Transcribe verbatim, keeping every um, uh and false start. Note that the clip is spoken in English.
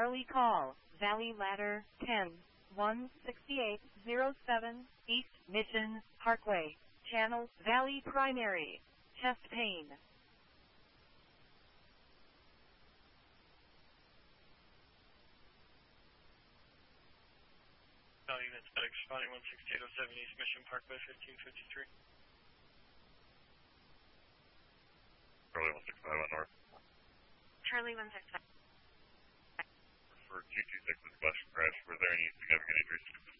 Charlie call, Valley Ladder, ten, one sixty-eight oh seven, East Mission Parkway, Channel, Valley Primary, chest pain. Valley units, medics responding one sixty-eight oh seven, East Mission Parkway, fifteen fifty-three. Charlie one sixty-five on north. Charlie one sixty-five. For two two six with flash crash, were there any significant injuries to the